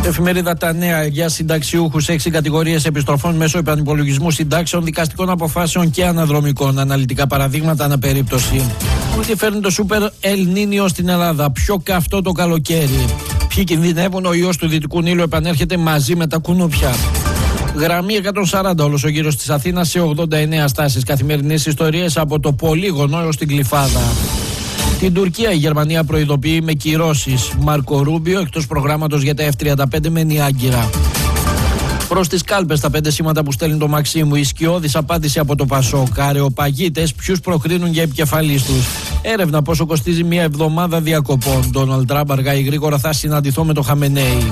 Εφημερίδα Τα Νέα για συνταξιούχους, 6 κατηγορίες επιστροφών μέσω επανυπολογισμού συντάξεων, δικαστικών αποφάσεων και αναδρομικών. Αναλυτικά παραδείγματα αναπερίπτωση. Τι φέρνει το Σούπερ Ελ Νίνιο στην Ελλάδα, πιο καυτό το καλοκαίρι. Ποιοι κινδυνεύουν, ο ιός του Δυτικού Νείλου επανέρχεται μαζί με τα κουνούπια. Γραμμή 140 όλος ο γύρος της Αθήνας σε 89 στάσεις. Καθημερινές ιστορίες από το Πολύγωνο έως την Γλυφάδα. Την Τουρκία η Γερμανία προειδοποιεί με κυρώσεις. Μάρκο Ρούμπιο εκτός προγράμματος για τα F-35 μένει άγκυρα. Προς τις κάλπες τα 5 σήματα που στέλνει το Μαξίμου. Η σκιώδης απάντηση από το Πασόκ. Αρεοπαγίτες ποιους προκρίνουν για επικεφαλής τους. Έρευνα πόσο κοστίζει μια εβδομάδα διακοπών. Ντόναλντ Τραμπ αργά ή γρήγορα θα συναντηθώ με το Χαμενέι.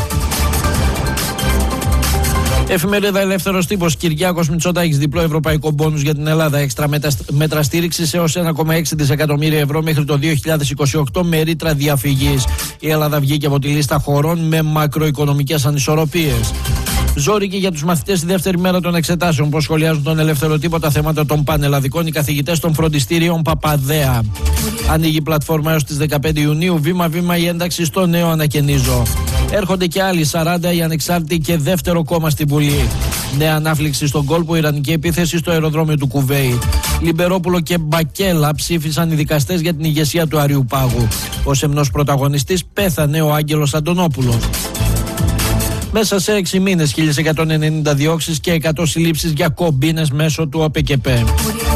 Εφημερίδα Ελεύθερος Τύπος. Κυριάκος Μητσοτάκης, διπλό ευρωπαϊκό μπόνους για την Ελλάδα. Έξτρα μέτρα στήριξης έως 1,6 δισεκατομμύρια ευρώ μέχρι το 2028 με ρήτρα διαφυγής. Η Ελλάδα βγήκε από τη λίστα χωρών με μακροοικονομικές ανισορροπίες. Ζόρικη για τους μαθητές τη δεύτερη μέρα των εξετάσεων. Πώς σχολιάζουν τον Ελεύθερο Τύπο τα θέματα των πανελλαδικών οι καθηγητές των φροντιστήριων Παπαδέα. Ανοίγει η πλατφόρμα έως τις 15 Ιουνίου. Βήμα-βήμα η ένταξη στο νέο ανακαινίζω. Έρχονται και άλλοι 40 οι ανεξάρτητοι και δεύτερο κόμμα στην Βουλή. Νέα ανάφληξη στον κόλπο, ιρανική επίθεση στο αεροδρόμιο του Κουβέιτ. Λιμπερόπουλο και Μπακέλα ψήφισαν οι δικαστές για την ηγεσία του Αριουπάγου. Ο σεμνός πρωταγωνιστής πέθανε ο Άγγελος Αντωνόπουλος. Μέσα σε 6 μήνες 1190 διώξεις και 100 συλλήψεις για κομπίνες μέσω του ΟΠΕΚΕΠΕ.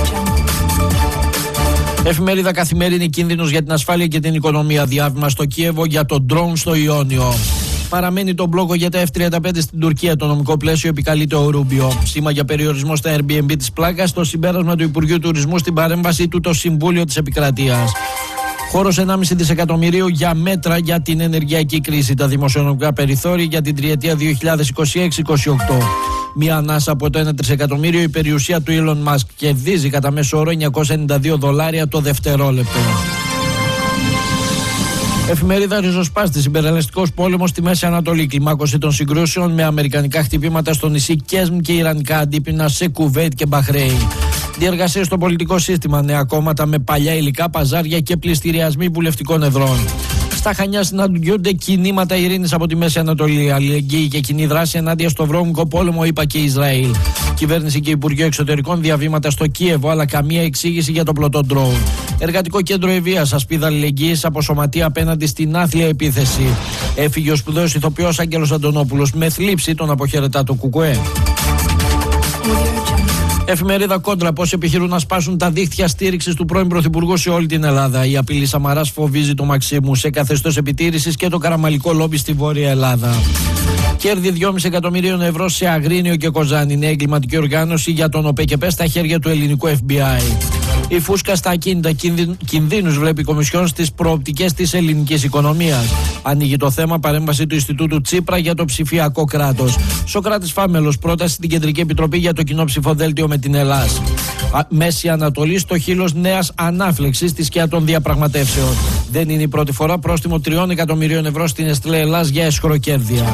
Εφημερίδα Καθημερινή, κίνδυνος για την ασφάλεια και την οικονομία. Διάβημα στο Κίεβο για το ντρόουν στο Ιόνιο. Παραμένει το μπλόκο για τα F-35 στην Τουρκία. Το νομικό πλαίσιο επικαλείται ο Ρούμπιο. Σήμα για περιορισμό στα Airbnb της πλάκας. Το συμπέρασμα του Υπουργείου Τουρισμού στην παρέμβαση του το Συμβούλιο της Επικρατείας. Χώρος 1,5 δισεκατομμυρίου για μέτρα για την ενεργειακή κρίση. Τα δημοσιονομικά περιθώρια για την τριετία 2026-2028. Μία ανάσα από το 1 τρισεκατομμύριο. Η περιουσία του Elon Musk κερδίζει κατά μέσο όρο $992 το δευτερόλεπτο. Εφημερίδα Ριζοσπάστης, υπερελαστικός πόλεμος στη Μέση Ανατολή. Κλιμάκωση των συγκρούσεων με αμερικανικά χτυπήματα στο νησί Κέσμ και ιρανικά αντίπεινα σε Κουβέιτ και Μπαχρέιν. Διεργασίες στο πολιτικό σύστημα, νέα κόμματα με παλιά υλικά, παζάρια και πληστηριασμοί βουλευτικών εδρών. Στα Χανιά συναντιούνται κινήματα ειρήνης από τη Μέση Ανατολή. Αλληλεγγύη και κοινή δράση ενάντια στο βρώμικο πόλεμο, ΗΠΑ και Ισραήλ. Κυβέρνηση και Υπουργείο Εξωτερικών διαβήματα στο Κίεβο, αλλά καμία εξήγηση για το πλωτό ντρόουν. Εργατικό κέντρο Ευβοίας, ασπίδα αλληλεγγύης από σωματεία απέναντι στην άθλια επίθεση. Έφυγε ο σπουδαίος ηθοποιός Άγγελος Αντωνόπουλος. Με θλίψη τον αποχαιρετά το ΚΚΕ. Εφημερίδα Κόντρα, πώς επιχειρούν να σπάσουν τα δίχτυα στήριξης του πρώην Πρωθυπουργού σε όλη την Ελλάδα. Η απειλή Σαμαράς φοβίζει το Μαξίμου σε καθεστώς επιτήρησης και το καραμαλικό λόμπι στη Βόρεια Ελλάδα. Κέρδη 2,5 εκατομμυρίων ευρώ σε Αγρίνιο και Κοζάνη. Νέα εγκληματική οργάνωση για τον ΟΠΕΚΕΠΕ στα χέρια του ελληνικού FBI. Η φούσκα στα ακίνητα, κινδύνους βλέπει η Κομισιόν στις προοπτικές της ελληνικής οικονομίας. Ανοίγει το θέμα παρέμβαση του Ινστιτούτου Τσίπρα για το ψηφιακό κράτος. Σοκράτης Φάμελος, πρόταση στην Κεντρική Επιτροπή για το κοινό ψηφοδέλτιο με την Ελλάς. Μέση Ανατολή στο χείλος νέας ανάφλεξης στη σκιά των διαπραγματεύσεων. Δεν είναι η πρώτη φορά, πρόστιμο 3 εκατομμυρίων ευρώ στην Εστλέ Ελλάς για εσχροκέρδεια.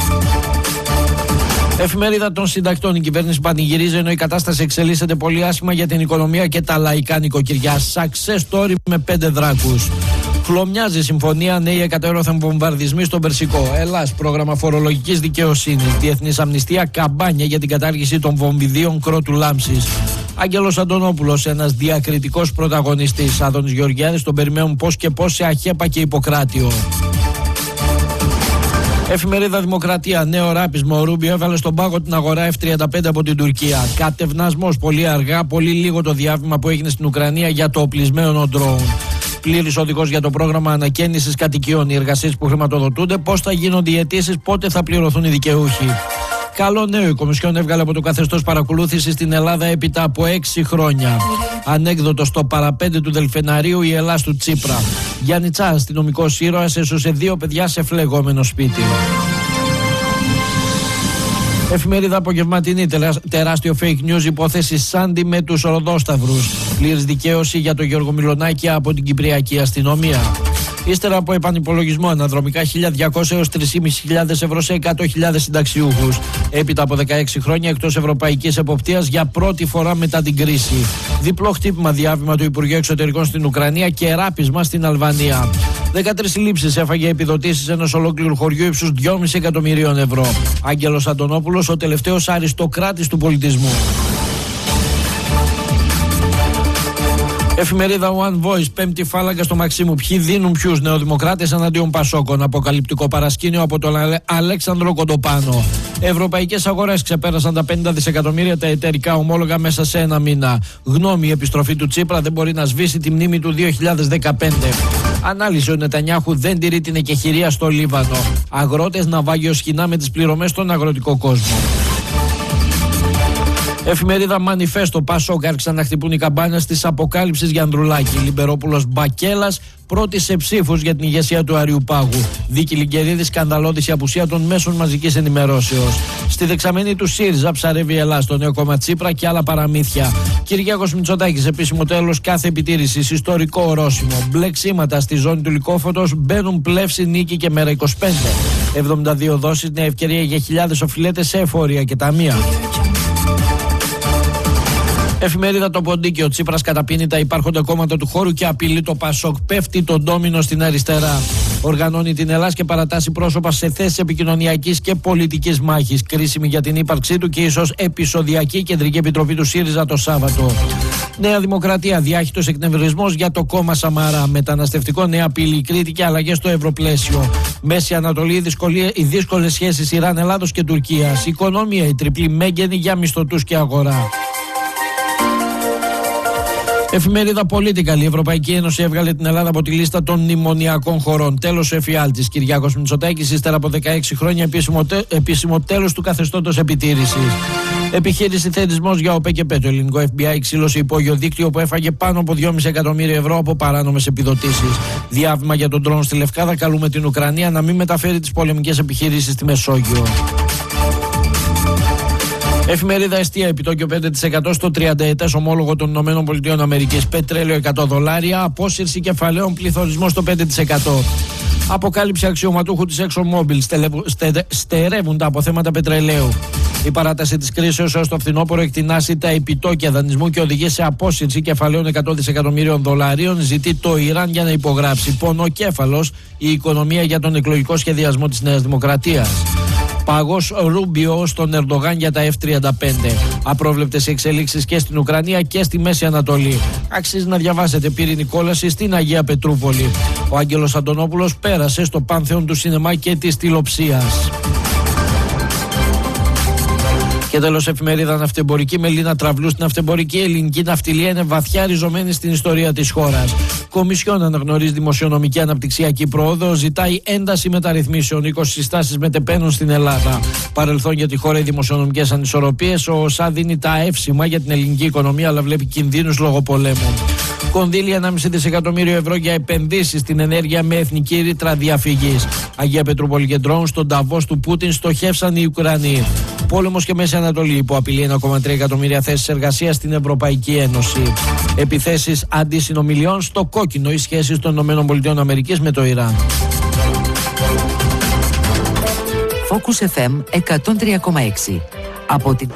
Εφημερίδα των συντακτών. Η κυβέρνηση πανηγυρίζει ενώ η κατάσταση εξελίσσεται πολύ άσχημα για την οικονομία και τα λαϊκά νοικοκυριά. Success story με 5 δράκους. Χλωμιάζει συμφωνία, νέοι εκατέρωθεν βομβαρδισμοί στον Περσικό. Ελλάς, πρόγραμμα φορολογικής δικαιοσύνης. Διεθνής αμνηστία, καμπάνια για την κατάργηση των βομβιδίων Κρότου Λάμψης. Άγγελος Αντωνόπουλος, ένας διακριτικός πρωταγωνιστής. Άδωνης Γεωργιάδης, τον περιμένουν πώς και πώς σε Αχέπα και Ιπποκράτιο. Εφημερίδα Δημοκρατία, νέο ράπισμα. Ο Ρούμπιο έβαλε στον πάγο την αγορά F-35 από την Τουρκία. Κατευνασμός, πολύ αργά, πολύ λίγο το διάβημα που έγινε στην Ουκρανία για το οπλισμένο ντρόουν. Πλήρης οδηγός για το πρόγραμμα ανακαίνησης κατοικιών. Οι εργασίες που χρηματοδοτούνται, πώς θα γίνονται οι αιτήσεις, πότε θα πληρωθούν οι δικαιούχοι. Καλό νέο, η Κομισιόν έβγαλε από το καθεστώς παρακολούθησης στην Ελλάδα έπειτα από 6 χρόνια. Ανέκδοτο στο παραπέντε του Δελφεναρίου η Ελλάς του Τσίπρα. Γιάννη Τσά, αστυνομικός ήρωας, έσωσε 2 παιδιά σε φλεγόμενο σπίτι. Εφημερίδα Απογευματινή, τεράστιο fake news, υπόθεση Σάντι με τους Ροδόσταυρους. Πλήρης δικαίωση για τον Γιώργο Μιλονάκη από την Κυπριακή αστυνομία. Ύστερα από επανυπολογισμό, αναδρομικά 1.200 έως 3.500 ευρώ σε 100.000 συνταξιούχους. Έπειτα από 16 χρόνια εκτός ευρωπαϊκής εποπτείας για πρώτη φορά μετά την κρίση. Διπλό χτύπημα, διάβημα του Υπουργείου Εξωτερικών στην Ουκρανία και ράπισμα στην Αλβανία. 13 συλλήψεις έφαγε επιδοτήσεις ενός ολόκληρου χωριού ύψους 2,5 εκατομμυρίων ευρώ. Άγγελος Αντωνόπουλος, ο τελευταίος αριστοκράτης του πολιτισμού. Εφημερίδα One Voice, πέμπτη φάλαγγα στο Μαξίμου. Ποιοι δίνουν ποιους, νεοδημοκράτες εναντίον Πασόκων. Αποκαλυπτικό παρασκήνιο από τον Αλέξανδρο Κοντοπάνο. Ευρωπαϊκές αγορές ξεπέρασαν τα 50 δισεκατομμύρια τα εταιρικά ομόλογα μέσα σε ένα μήνα. Γνώμη, η επιστροφή του Τσίπρα δεν μπορεί να σβήσει τη μνήμη του 2015. Ανάλυση, ο Νετανιάχου δεν τηρεί την εκεχηρία στο Λίβανο. Αγρότες ναυάγιο σχοινά με τις πληρωμές στον αγροτικό κόσμο. Εφημερίδα Μανιφέστο, Πασόκ άρχισαν να χτυπούν οι καμπάνες της αποκάλυψης για Ανδρουλάκη. Λιμπερόπουλος Μπακέλας πρώτη σε ψήφους για την ηγεσία του Αριουπάγου. Δίκη Λιγκερίδη, σκανδαλώδης η απουσία των μέσων μαζικής ενημερώσεως. Στη δεξαμενή του ΣΥΡΙΖΑ ψαρεύει η Ελλάδα, το νέο κόμμα Τσίπρα και άλλα παραμύθια. Κυριάκος Μητσοτάκης, επίσημο τέλος κάθε επιτήρησης, ιστορικό ορόσημο. Μπλε ξύματα στη ζώνη του Λυκόφωτος, μπαίνουν Πλεύση, Νίκη και Μέρα 25. 72 δόσεις, νέα ευκαιρία για χιλιάδες οφειλέτες σε εφορία και ταμεία. Εφημερίδα Το Ποντίκι, ο Τσίπρας καταπίνει τα υπάρχοντα κόμματα του χώρου και απειλεί το Πασόκ. Πέφτει το ντόμινο στην αριστερά. Οργανώνει την Ελλάδα και παρατάσσει πρόσωπα σε θέσεις επικοινωνιακής και πολιτικής μάχης. Κρίσιμη για την ύπαρξή του και ίσως επεισοδιακή κεντρική επιτροπή του ΣΥΡΙΖΑ το Σάββατο. Νέα Δημοκρατία, διάχυτος εκνευρισμός για το κόμμα Σαμαρά. Μεταναστευτικό, νέα απειλή, Κρήτη και αλλαγές στο ευρωπλαίσιο. Μέση Ανατολή, οι δύσκολες σχέσεις Ιράν-Ελλάδος και Τουρκίας. Οικονομία, η τριπλή μέγενη για μισθωτούς και αγορά. Εφημερίδα Political, η Ευρωπαϊκή Ένωση έβγαλε την Ελλάδα από τη λίστα των μνημονιακών χωρών. Τέλος ο εφιάλτης. Κυριάκος Μητσοτάκης, ύστερα από 16 χρόνια επίσημο τέλος του καθεστώτος επιτήρησης. Επιχείρηση θετισμός για ΟΠΕΚΕΠΕ. Το ελληνικό FBI ξύλωσε υπόγειο δίκτυο που έφαγε πάνω από 2,5 εκατομμύρια ευρώ από παράνομες επιδοτήσεις. Διάβημα για τον ντρόουν στη Λευκάδα. Καλούμε την Ουκρανία να μην μεταφέρει τις πολεμικές επιχειρήσεις στη Μεσόγειο. Εφημερίδα Εστία, επιτόκιο 5% στο 30ετές ομόλογο των ΗΠΑ. Πετρέλαιο $100, απόσυρση κεφαλαίων, πληθωρισμός στο 5%. Αποκάλυψη αξιωματούχου της ExxonMobil, στερεύουν τα αποθέματα πετρελαίου. Η παράταση της κρίσεως έως το φθινόπωρο εκτινάσει τα επιτόκια δανεισμού και οδηγεί σε απόσυρση κεφαλαίων $100 δισεκατομμυρίων. Ζητεί το Ιράν για να υπογράψει. Πονοκέφαλος η οικονομία για τον εκλογικό σχεδιασμό της Νέας Δημοκρατίας. Πάγος Ρούμπιο στον Ερντογάν για τα F-35. Απρόβλεπτες οι εξελίξεις και στην Ουκρανία και στη Μέση Ανατολή. Αξίζει να διαβάσετε πύρινη κόλαση στην Αγία Πετρούπολη. Ο Άγγελος Αντωνόπουλος πέρασε στο πάνθεον του σινεμά και της τηλεοψίας. Και τέλος, εφημερίδα Ναυτεμπορική, Μελίνα Τραυλού. Στην ναυτεμπορική ελληνική ναυτιλία είναι βαθιά ριζωμένη στην ιστορία της χώρας. Κομισιόν αναγνωρίζει δημοσιονομική αναπτυξιακή πρόοδο, ζητάει ένταση μεταρρυθμίσεων. 20 συστάσεις μετεπαίνουν στην Ελλάδα. Παρελθόν για τη χώρα οι δημοσιονομικές ανισορροπίες. Ο ΟΣΑ δίνει τα εύσημα για την ελληνική οικονομία, αλλά βλέπει κινδύνους λόγω πολέμου. Κονδύλια 1,5 δισεκατομμύριο ευρώ για επενδύσεις στην ενέργεια με εθνική ρήτρα διαφυγής. Αγία Πετρούπολη και ντρόουν στον ταβός του Πούτιν στοχεύσαν οι Ουκρανοί. Πόλεμος και Μέση Ανατολή που απειλεί 1,3 εκατομμύρια θέσεις εργασίας στην Ευρωπαϊκή Ένωση. Επιθέσεις αντισυνομιλιών στο κόκκινο, οι σχέσεις των ΗΠΑ με το Ιράν. Focus FM 103,6. Από την